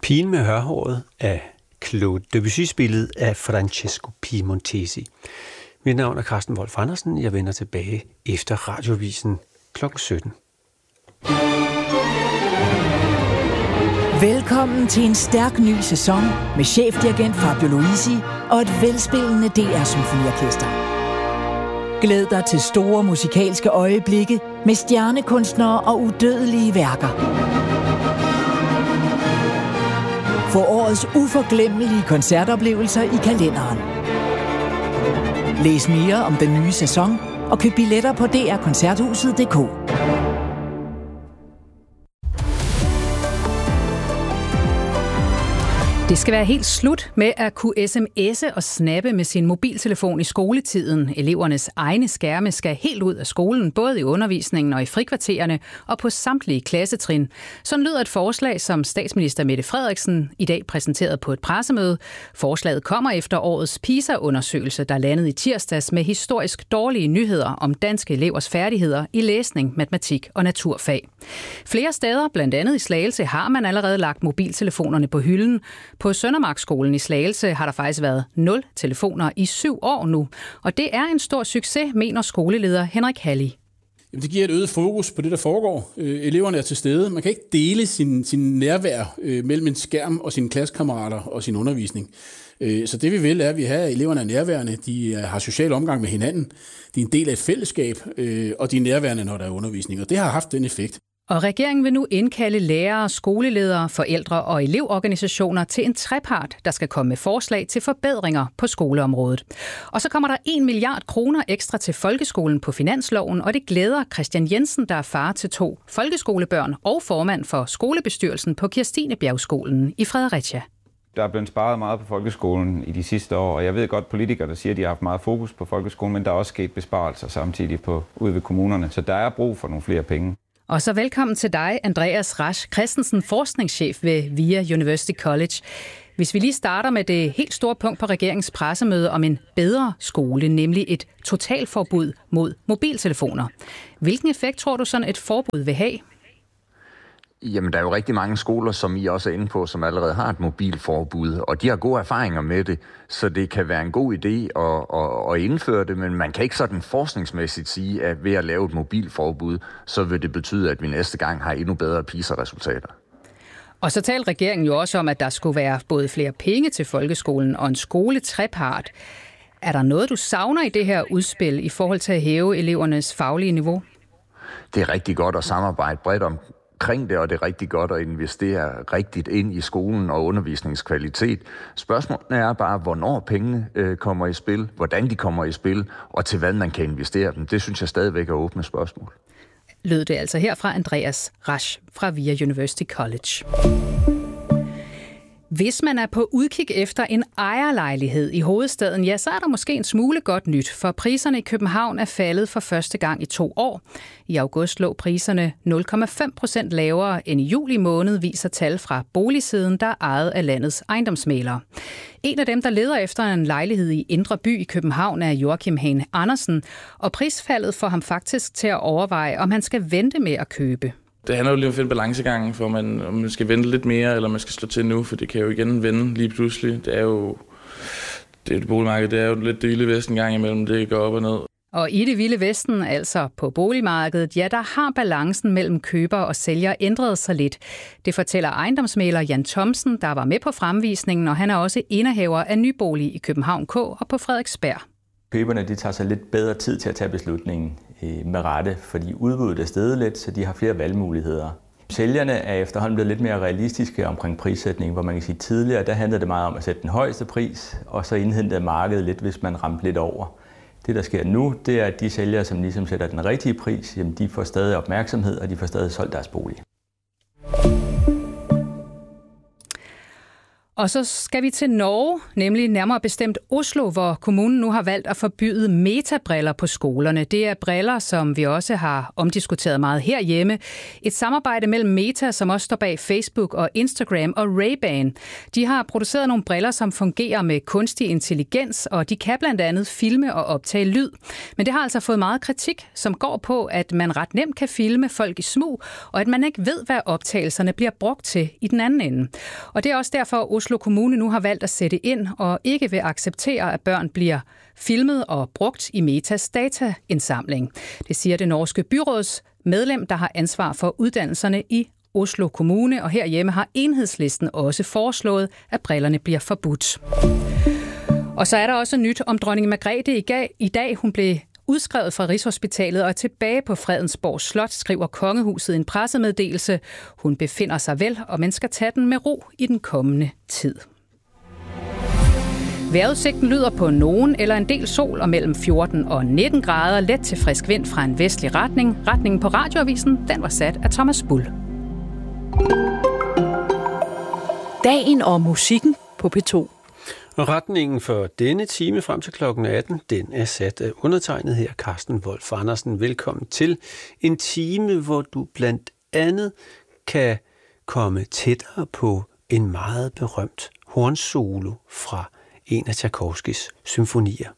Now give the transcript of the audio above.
Pigen med hørhåret af Claude Debussy, spillet af Francesco Piemontesi. Mit navn er Carsten Wolf Andersen. Jeg vender tilbage efter radiovisen kl. 17. Velkommen til en stærk ny sæson med chefdirigent Fabio Luisi og et velspillende DR Symfoniorkester. Glæd dig til store musikalske øjeblikke med stjernekunstnere og udødelige værker. Få årets uforglemmelige koncertoplevelser i kalenderen. Læs mere om den nye sæson og køb billetter på drkoncerthuset.dk. Det skal være helt slut med at kunne sms'e og snappe med sin mobiltelefon i skoletiden. Elevernes egne skærme skal helt ud af skolen, både i undervisningen og i frikvartererne og på samtlige klassetrin. Sådan lyder et forslag, som statsminister Mette Frederiksen i dag præsenterede på et pressemøde. Forslaget kommer efter årets PISA-undersøgelse, der landede i tirsdags med historisk dårlige nyheder om danske elevers færdigheder i læsning, matematik og naturfag. Flere steder, blandt andet i Slagelse, har man allerede lagt mobiltelefonerne på hylden. På Søndermarkskolen i Slagelse har der faktisk været 0 telefoner i 7 år nu. Og det er en stor succes, mener skoleleder Henrik Halli. Det giver et øget fokus på det, der foregår. Eleverne er til stede. Man kan ikke dele sin nærvær mellem en skærm og sine klassekammerater og sin undervisning. Så det vi vil er, at vi har eleverne er nærværende. De har social omgang med hinanden. De er en del af et fællesskab, og de er nærværende, når der er undervisning. Og det har haft den effekt. Og regeringen vil nu indkalde lærere, skoleledere, forældre og elevorganisationer til en trepart, der skal komme med forslag til forbedringer på skoleområdet. Og så kommer der 1 milliard kroner ekstra til folkeskolen på finansloven, og det glæder Christian Jensen, der er far til 2 folkeskolebørn og formand for skolebestyrelsen på Kirstinebjergskolen i Fredericia. Der er blevet sparet meget på folkeskolen i de sidste år, og jeg ved godt politikere, der siger, at de har haft meget fokus på folkeskolen, men der er også sket besparelser samtidig ude ved kommunerne, så der er brug for nogle flere penge. Og så velkommen til dig, Andreas Rasch Christensen, forskningschef ved VIA University College. Hvis vi lige starter med det helt store punkt på regeringens pressemøde om en bedre skole, nemlig et totalforbud mod mobiltelefoner. Hvilken effekt tror du sådan et forbud vil have? Jamen, der er jo rigtig mange skoler, som I også er inde på, som allerede har et mobilforbud, og de har gode erfaringer med det, så det kan være en god idé at indføre det, men man kan ikke sådan forskningsmæssigt sige, at ved at lave et mobilforbud, så vil det betyde, at vi næste gang har endnu bedre PISA-resultater. Og så talte regeringen jo også om, at der skulle være både flere penge til folkeskolen og en skoletrepart. Er der noget, du savner i det her udspil i forhold til at hæve elevernes faglige niveau? Det er rigtig godt at samarbejde bredt omkring det, og det er rigtig godt at investere rigtigt ind i skolen og undervisningskvalitet. Spørgsmålet er bare, hvornår pengene kommer i spil, hvordan de kommer i spil, og til hvad man kan investere dem. Det synes jeg stadigvæk er åbne spørgsmål. Lød det altså her fra Andreas Rasch fra VIA University College. Hvis man er på udkig efter en ejerlejlighed i hovedstaden, ja, så er der måske en smule godt nyt, for priserne i København er faldet for første gang i 2 år. I august lå priserne 0,5% lavere end i juli måned, viser tal fra Boligsiden, der er ejet af landets ejendomsmæglere. En af dem, der leder efter en lejlighed i Indre By i København, er Joachim Hane Andersen, og prisfaldet får ham faktisk til at overveje, om han skal vente med at købe. Det handler jo lige om at finde balancegangen, for om man skal vente lidt mere, eller man skal slå til nu, for det kan jo igen vende lige pludselig. Det boligmarked, det er jo lidt det vilde vesten gang imellem, det går op og ned. Og i det vilde vesten, altså på boligmarkedet, ja, der har balancen mellem køber og sælger ændret sig lidt. Det fortæller ejendomsmægler Jan Thomsen, der var med på fremvisningen, og han er også indehaver af Nybolig i København K og på Frederiksberg. Køberne de tager sig lidt bedre tid til at tage beslutningen med rette, fordi udbuddet er steget lidt, så de har flere valgmuligheder. Sælgerne er efterhånden blevet lidt mere realistiske omkring prissætning, hvor man kan sige tidligere, der handlede det meget om at sætte den højeste pris, og så indhentede markedet lidt, hvis man ramte lidt over. Det, der sker nu, det er, at de sælgere, som ligesom sætter den rigtige pris, jamen, de får stadig opmærksomhed, og de får stadig solgt deres bolig. Og så skal vi til Norge, nemlig nærmere bestemt Oslo, hvor kommunen nu har valgt at forbyde metabriller på skolerne. Det er briller, som vi også har omdiskuteret meget herhjemme. Et samarbejde mellem Meta, som også står bag Facebook og Instagram, og Ray-Ban. De har produceret nogle briller, som fungerer med kunstig intelligens, og de kan blandt andet filme og optage lyd. Men det har altså fået meget kritik, som går på, at man ret nemt kan filme folk i smug, og at man ikke ved, hvad optagelserne bliver brugt til i den anden ende. Og det er også derfor, at Oslo Kommune nu har valgt at sætte ind og ikke vil acceptere, at børn bliver filmet og brugt i Metas dataindsamling. Det siger det norske byråds medlem, der har ansvar for uddannelserne i Oslo Kommune, og herhjemme har Enhedslisten også foreslået, at brillerne bliver forbudt. Og så er der også nyt om dronning Margrethe i dag. Hun blev udskrevet fra Rigshospitalet og er tilbage på Fredensborg Slot, skriver kongehuset i en pressemeddelelse. Hun befinder sig vel, og man skal tage den med ro i den kommende tid. Vejrudsigten lyder på nogen eller en del sol og mellem 14 og 19 grader, let til frisk vind fra en vestlig retning. Retningen på Radioavisen, den var sat af Thomas Bull. Dagen og musikken på P2. Og retningen for denne time frem til klokken 18, den er sat af undertegnet her, Carsten Wolf Andersen. Velkommen til en time, hvor du blandt andet kan komme tættere på en meget berømt hornsolo fra en af Tchaikovskys symfonier.